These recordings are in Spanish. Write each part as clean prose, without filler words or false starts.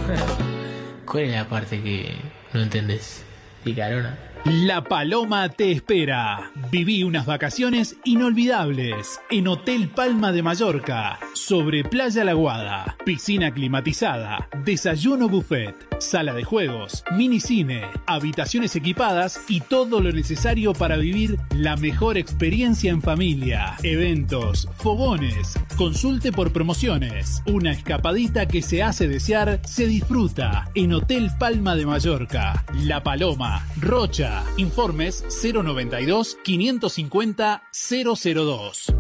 ¿Cuál es la parte que no entendés? Picarona. La Paloma te espera. Viví unas vacaciones inolvidables en Hotel Palma de Mallorca, sobre Playa La Guada, piscina climatizada, desayuno buffet, sala de juegos, minicine, habitaciones equipadas y todo lo necesario para vivir la mejor experiencia en familia. Eventos, fogones, consulte por promociones. Una escapadita que se hace desear, se disfruta en Hotel Palma de Mallorca. La Paloma, Rocha. Informes 092 550 002.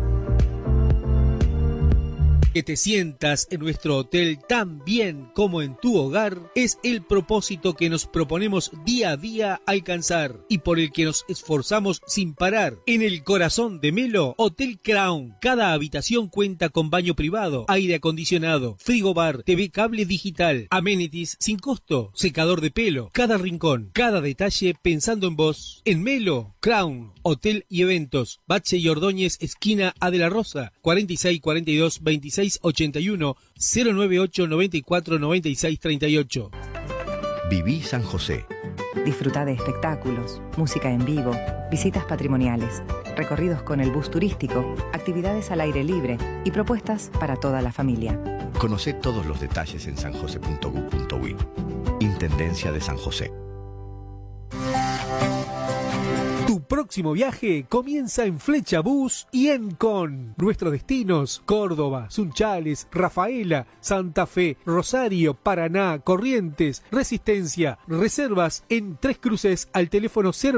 Que te sientas en nuestro hotel tan bien como en tu hogar es el propósito que nos proponemos día a día alcanzar y por el que nos esforzamos sin parar. En el corazón de Melo, Hotel Crown. Cada habitación cuenta con baño privado, aire acondicionado, frigobar, TV cable digital, amenities sin costo, secador de pelo. Cada rincón, cada detalle pensando en vos. En Melo, Crown, Hotel y Eventos. Bache y Ordóñez, esquina A de la Rosa, 46 42 26 81 098 94 96 38. Viví San José. Disfruta de espectáculos, música en vivo, visitas patrimoniales, recorridos con el bus turístico, actividades al aire libre y propuestas para toda la familia. Conocé todos los detalles en sanjose.gov.uy. Intendencia de San José. Tu próximo viaje comienza en Flecha Bus y Encon. Nuestros destinos: Córdoba, Sunchales, Rafaela, Santa Fe, Rosario, Paraná, Corrientes, Resistencia. Reservas en Tres Cruces al teléfono 0